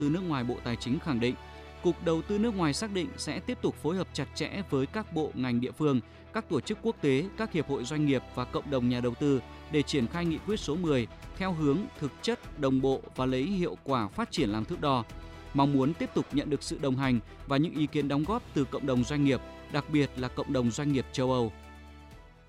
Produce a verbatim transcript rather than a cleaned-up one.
tư nước ngoài Bộ Tài chính khẳng định, Cục Đầu tư nước ngoài xác định sẽ tiếp tục phối hợp chặt chẽ với các bộ ngành địa phương, các tổ chức quốc tế, các hiệp hội doanh nghiệp và cộng đồng nhà đầu tư để triển khai nghị quyết số mười theo hướng thực chất, đồng bộ và lấy hiệu quả phát triển làm thước đo. Mong muốn tiếp tục nhận được sự đồng hành và những ý kiến đóng góp từ cộng đồng doanh nghiệp, đặc biệt là cộng đồng doanh nghiệp châu Âu.